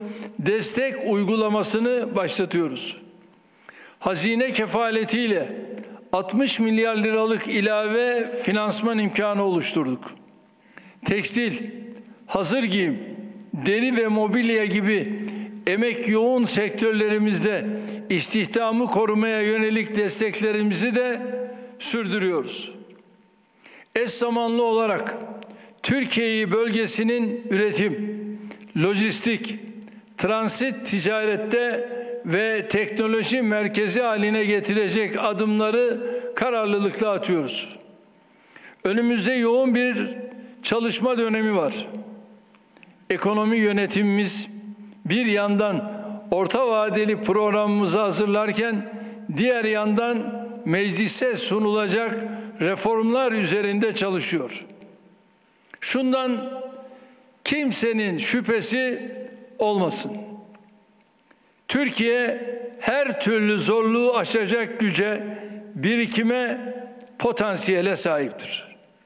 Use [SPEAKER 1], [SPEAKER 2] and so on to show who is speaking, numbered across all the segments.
[SPEAKER 1] destek uygulamasını başlatıyoruz. Hazine kefaletiyle 60 milyar liralık ilave finansman imkanı oluşturduk. Tekstil, hazır giyim, deri ve mobilya gibi emek yoğun sektörlerimizde istihdamı korumaya yönelik desteklerimizi de sürdürüyoruz. Eş zamanlı olarak Türkiye'yi bölgesinin üretim, lojistik, transit ticarette ve teknoloji merkezi haline getirecek adımları kararlılıkla atıyoruz. Önümüzde yoğun bir çalışma dönemi var. Ekonomi yönetimimiz bir yandan orta vadeli programımızı hazırlarken diğer yandan meclise sunulacak reformlar üzerinde çalışıyor. Şundan kimsenin şüphesi olmasın. Türkiye her türlü zorluğu aşacak güce, birikime, potansiyele sahiptir.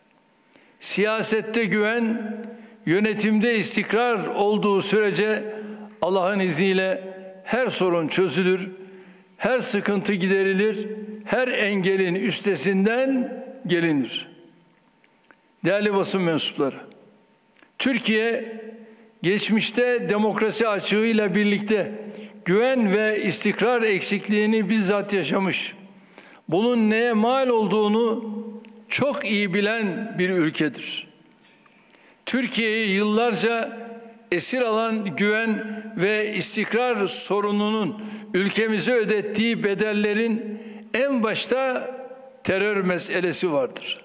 [SPEAKER 1] Siyasette güven, yönetimde istikrar olduğu sürece Allah'ın izniyle her sorun çözülür, her sıkıntı giderilir, her engelin üstesinden gelinir. Değerli basın mensupları, Türkiye geçmişte demokrasi açığıyla birlikte güven ve istikrar eksikliğini bizzat yaşamış, bunun neye mal olduğunu çok iyi bilen bir ülkedir. Türkiye'yi yıllarca esir alan güven ve istikrar sorununun ülkemize ödettiği bedellerin en başta terör meselesi vardır.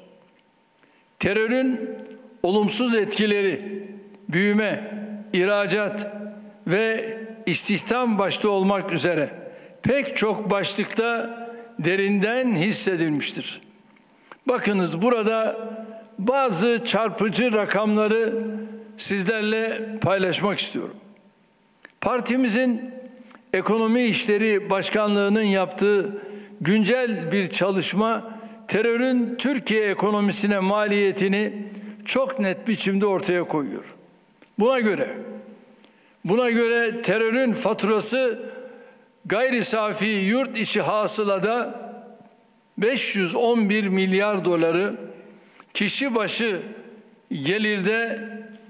[SPEAKER 1] Terörün olumsuz etkileri, büyüme, ihracat ve istihdam başta olmak üzere pek çok başlıkta derinden hissedilmiştir. Bakınız, burada bazı çarpıcı rakamları sizlerle paylaşmak istiyorum. Partimizin Ekonomi İşleri Başkanlığı'nın yaptığı güncel bir çalışma terörün Türkiye ekonomisine maliyetini çok net biçimde ortaya koyuyor. Buna göre terörün faturası gayri safi yurt içi hasılada 511 milyar doları, kişi başı gelirde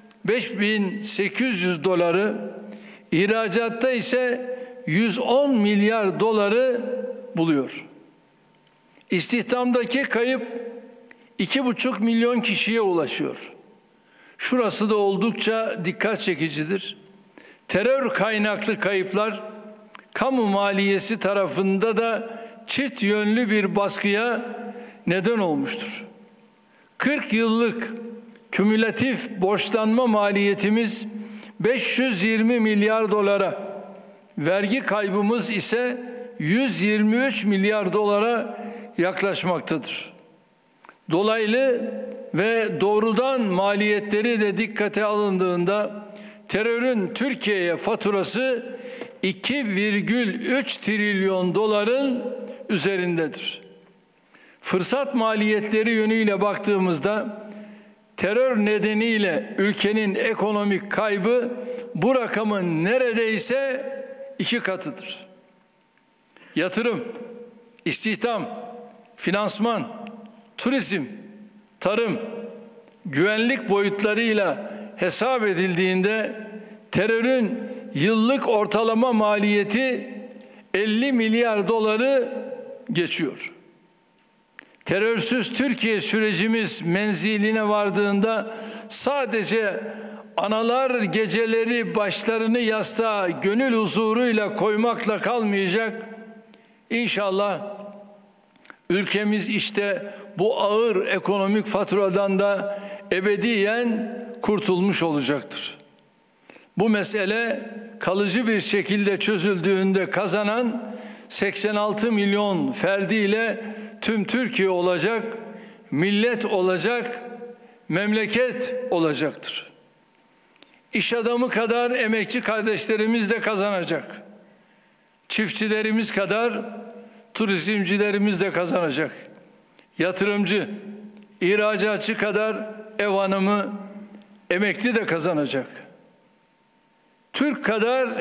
[SPEAKER 1] 5.800 doları, ihracatta ise 110 milyar doları buluyor. İstihdamdaki kayıp 2,5 milyon kişiye ulaşıyor. Şurası da oldukça dikkat çekicidir. Terör kaynaklı kayıplar kamu maliyesi tarafında da çift yönlü bir baskıya neden olmuştur. 40 yıllık kümülatif borçlanma maliyetimiz 520 milyar dolara, vergi kaybımız ise 123 milyar dolara yaklaşmaktadır. Dolaylı ve doğrudan maliyetleri de dikkate alındığında terörün Türkiye'ye faturası 2,3 trilyon doların üzerindedir. Fırsat maliyetleri yönüyle baktığımızda terör nedeniyle ülkenin ekonomik kaybı bu rakamın neredeyse 2 katıdır. Yatırım, istihdam, finansman, turizm, tarım, güvenlik boyutlarıyla hesap edildiğinde terörün yıllık ortalama maliyeti 50 milyar doları geçiyor. Terörsüz Türkiye sürecimiz menziline vardığında sadece analar geceleri başlarını yastığa gönül huzuruyla koymakla kalmayacak. İnşallah ülkemiz işte bu ağır ekonomik faturadan da ebediyen kurtulmuş olacaktır. Bu mesele kalıcı bir şekilde çözüldüğünde kazanan 86 milyon ferdiyle tüm Türkiye olacak, millet olacak, memleket olacaktır. İş adamı kadar emekçi kardeşlerimiz de kazanacak. Çiftçilerimiz kadar turizmcilerimiz de kazanacak. Yatırımcı, ihracatçı kadar ev hanımı, emekli de kazanacak. Türk kadar